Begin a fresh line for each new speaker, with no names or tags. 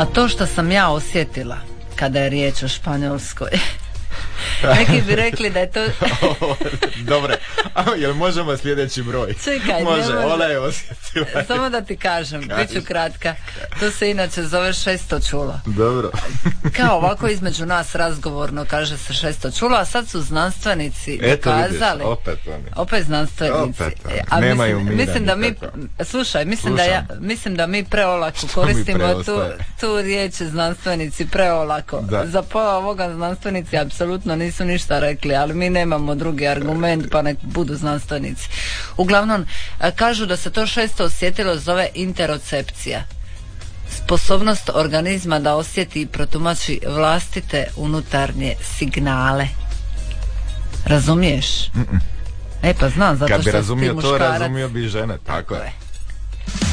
A to što sam ja osjetila kada je riječ o Španjolskoj, neki bi rekli da je to...
Dobre, jel možemo sljedeći broj?
Čekaj,
može, ona je osjetila.
Samo da ti kažem, bit ću kratka. To se inače zove 600 čula.
Dobro.
Kao ovako između nas razgovorno kaže se 600 čula, a sad su znanstvenici dokazali. Opet znanstvenici. A mislim da mi, slušaj, mislim da mi preolako koristimo tu riječ znanstvenici preolako. Za pola ovoga znanstvenici apsolutno nisu ništa rekli, ali mi nemamo drugi argument, pa nek budu znanstvenici. Uglavnom, kažu da se to 600 osjetilo zove interocepcija. Sposobnost organizma da osjeti i protumači vlastite unutarnje signale. Razumiješ? Pa znam, zato što
kad bi razumio
ti muškarac.
To, razumio bi žene, tako je.